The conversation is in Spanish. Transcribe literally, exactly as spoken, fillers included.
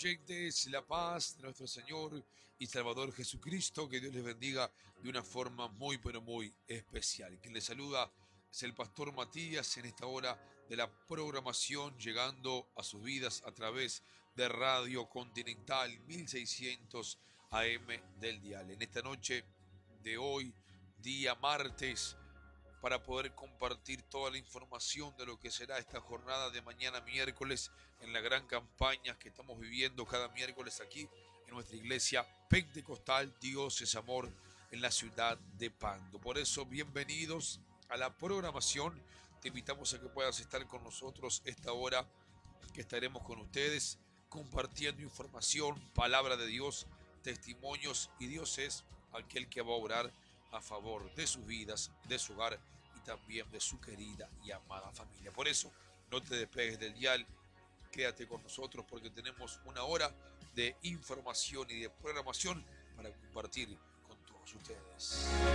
oyentes, la paz de nuestro Señor y Salvador Jesucristo, que Dios les bendiga de una forma muy, pero muy especial. Quien les saluda es el pastor Matías en esta hora de la programación, llegando a sus vidas a través de Radio Continental mil seiscientos A M del dial. En esta noche de hoy, día martes, para poder compartir toda la información de lo que será esta jornada de mañana miércoles en la gran campaña que estamos viviendo cada miércoles aquí en nuestra iglesia pentecostal Dios es Amor en la ciudad de Pando. Por eso, bienvenidos a la programación. Te invitamos a que puedas estar con nosotros esta hora que estaremos con ustedes compartiendo información, palabra de Dios, testimonios, y Dios es aquel que va a orar a favor de sus vidas, de su hogar y también de su querida y amada familia. Por eso, no te despegues del dial, quédate con nosotros porque tenemos una hora de información y de programación para compartir con todos ustedes.